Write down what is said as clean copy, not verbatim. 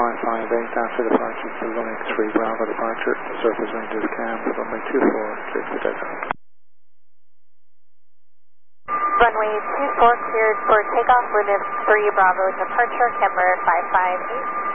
558 after departure to runway 3 Bravo departure, surface range is CAM for runway 24, cleared for takeoff. Runway 24 cleared for takeoff with 3 Bravo departure, camber 558.